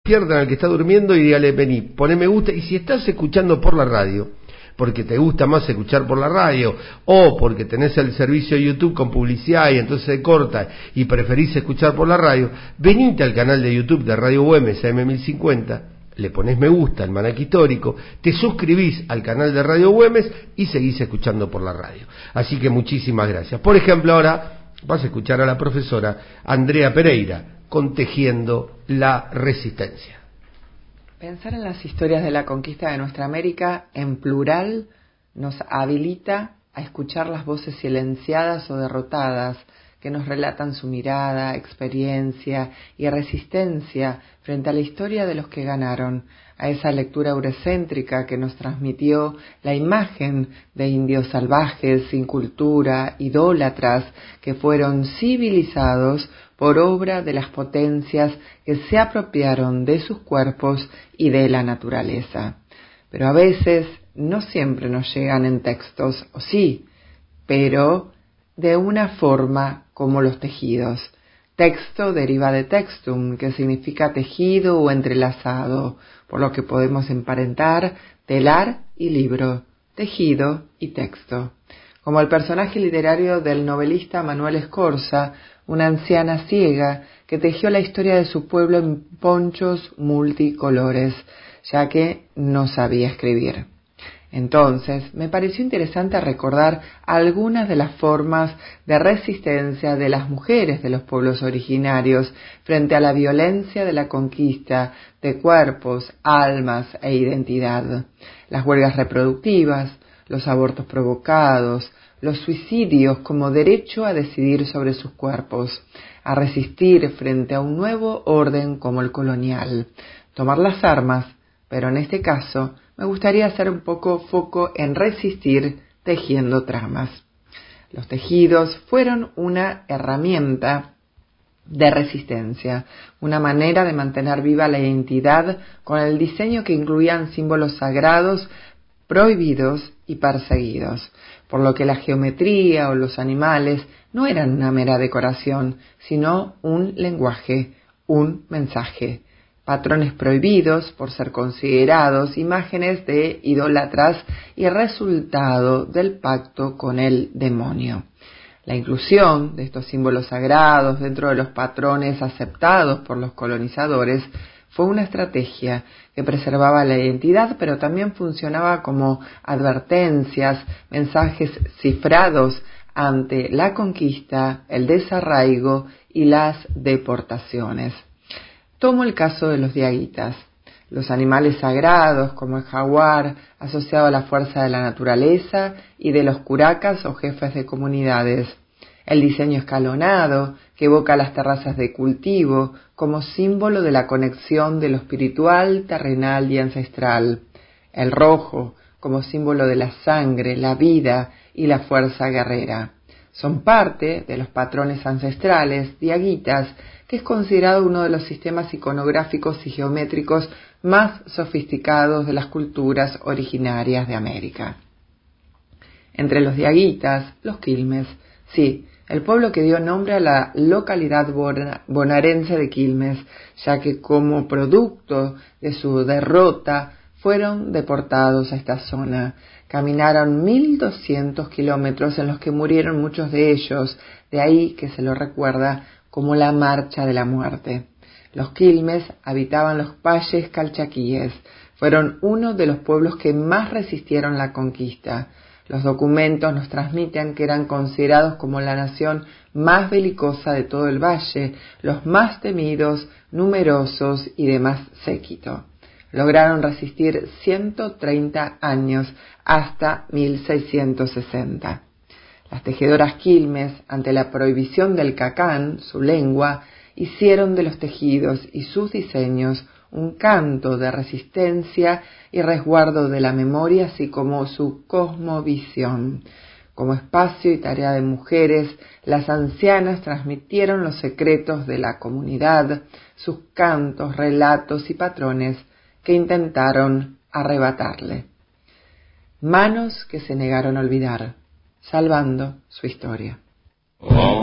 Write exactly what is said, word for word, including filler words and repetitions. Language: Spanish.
Despiertan al que está durmiendo y dígale, vení, poné me gusta. Y si estás escuchando por la radio, porque te gusta más escuchar por la radio, o porque tenés el servicio de YouTube con publicidad y entonces se corta y preferís escuchar por la radio, venite al canal de YouTube de Radio Güemes A M mil cincuenta, le ponés me gusta al Manaque Histórico, te suscribís al canal de Radio Güemes y seguís escuchando por la radio. Así que muchísimas gracias. Por ejemplo, ahora vas a escuchar a la profesora Andrea Pereira con Tejiendo la Resistencia. Pensar en las historias de la conquista de nuestra América en plural nos habilita a escuchar las voces silenciadas o derrotadas que nos relatan su mirada, experiencia y resistencia frente a la historia de los que ganaron, a esa lectura eurocéntrica que nos transmitió la imagen de indios salvajes, sin cultura, idólatras, que fueron civilizados por obra de las potencias que se apropiaron de sus cuerpos y de la naturaleza. Pero a veces no siempre nos llegan en textos, o sí, pero de una forma como los tejidos. Texto deriva de textum, que significa tejido o entrelazado, por lo que podemos emparentar telar y libro, tejido y texto. Como el personaje literario del novelista Manuel Escorza, una anciana ciega que tejió la historia de su pueblo en ponchos multicolores, ya que no sabía escribir. Entonces, me pareció interesante recordar algunas de las formas de resistencia de las mujeres de los pueblos originarios frente a la violencia de la conquista de cuerpos, almas e identidad. Las huelgas reproductivas, los abortos provocados, los suicidios como derecho a decidir sobre sus cuerpos, a resistir frente a un nuevo orden como el colonial, tomar las armas, pero en este caso me gustaría hacer un poco foco en resistir tejiendo tramas. Los tejidos fueron una herramienta de resistencia, una manera de mantener viva la identidad con el diseño que incluían símbolos sagrados, prohibidos y perseguidos, por lo que la geometría o los animales no eran una mera decoración, sino un lenguaje, un mensaje. Patrones prohibidos por ser considerados imágenes de idólatras y resultado del pacto con el demonio. La inclusión de estos símbolos sagrados dentro de los patrones aceptados por los colonizadores fue una estrategia que preservaba la identidad, pero también funcionaba como advertencias, mensajes cifrados ante la conquista, el desarraigo y las deportaciones. Tomo el caso de los diaguitas, los animales sagrados como el jaguar, asociado a la fuerza de la naturaleza, y de los curacas o jefes de comunidades. El diseño escalonado, que evoca las terrazas de cultivo como símbolo de la conexión de lo espiritual, terrenal y ancestral. El rojo, como símbolo de la sangre, la vida y la fuerza guerrera. Son parte de los patrones ancestrales diaguitas, que es considerado uno de los sistemas iconográficos y geométricos más sofisticados de las culturas originarias de América. Entre los diaguitas, los quilmes, sí, el pueblo que dio nombre a la localidad bonaerense de Quilmes, ya que como producto de su derrota fueron deportados a esta zona. Caminaron mil doscientos kilómetros en los que murieron muchos de ellos, de ahí que se lo recuerda como la Marcha de la Muerte. Los quilmes habitaban los valles calchaquíes, fueron uno de los pueblos que más resistieron la conquista. Los documentos nos transmiten que eran considerados como la nación más belicosa de todo el valle, los más temidos, numerosos y de más séquito. Lograron resistir ciento treinta años hasta mil seiscientos sesenta. Las tejedoras quilmes, ante la prohibición del cacán, su lengua, hicieron de los tejidos y sus diseños un canto de resistencia y resguardo de la memoria, así como su cosmovisión. Como espacio y tarea de mujeres, las ancianas transmitieron los secretos de la comunidad, sus cantos, relatos y patrones que intentaron arrebatarle. Manos que se negaron a olvidar, salvando su historia.